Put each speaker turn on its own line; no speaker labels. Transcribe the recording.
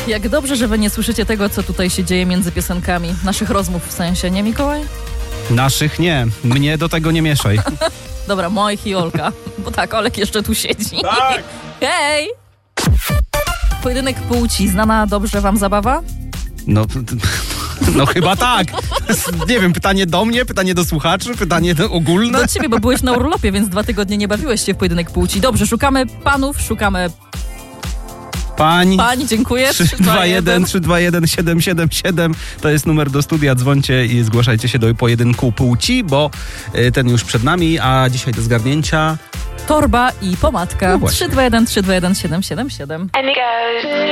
Jak dobrze, że wy nie słyszycie tego, co tutaj się dzieje między piosenkami. Naszych rozmów w sensie, nie Mikołaj?
Naszych nie. Mnie do tego nie mieszaj.
Dobra, moich i Olka. Bo tak, Olek jeszcze tu siedzi.
Tak!
Hej! Pojedynek płci. Znana dobrze wam zabawa?
No chyba tak. Nie wiem, pytanie do mnie, pytanie do słuchaczy, pytanie ogólne.
Do ciebie, bo byłeś na urlopie, więc 2 tygodnie nie bawiłeś się w pojedynek płci. Dobrze, szukamy panów, szukamy... Pani, dziękuję.
321 777. To jest numer do studia. Dzwońcie i zgłaszajcie się do pojedynku płci, bo ten już przed nami, a dzisiaj do zgarnięcia
torba i pomadka.
No właśnie.
321 321 777.